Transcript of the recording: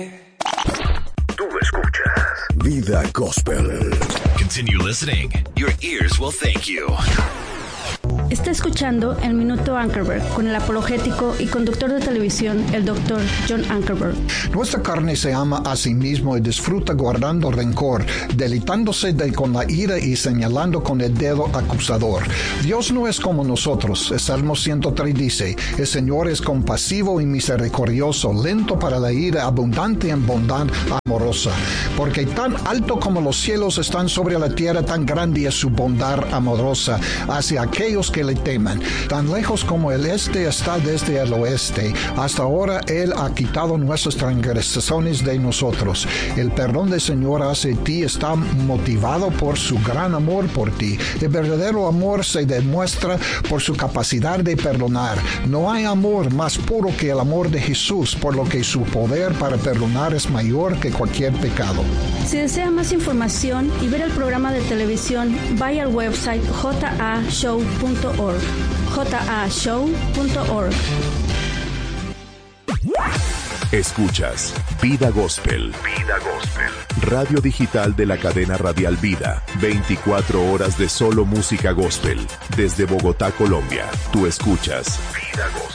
Tú escuchas Vida Gospel. Continue listening. Your ears will thank you. Está escuchando El Minuto Ankerberg con el apologético y conductor de televisión, el Dr. John Ankerberg. Nuestra carne se ama a sí mismo y disfruta guardando rencor, deleitándose con la ira y señalando con el dedo acusador. Dios no es como nosotros. El Salmo 103 dice: el Señor es compasivo y misericordioso, lento para la ira, abundante en bondad amorosa. Porque tan alto como los cielos están sobre la tierra, tan grande es su bondad amorosa hacia aquellos que le teman. Tan lejos como el este está desde el oeste, hasta ahora Él ha quitado nuestras transgresiones de nosotros. El perdón del Señor hacia ti está motivado por su gran amor por ti. El verdadero amor se demuestra por su capacidad de perdonar. No hay amor más puro que el amor de Jesús, por lo que su poder para perdonar es mayor que cualquier pecado. Si desea más información y ver el programa de televisión, vaya al website jashow.org. jashow.org. Escuchas Vida Gospel. Vida Gospel. Radio digital de la cadena radial Vida. 24 horas de solo música gospel. Desde Bogotá, Colombia. Tú escuchas Vida Gospel.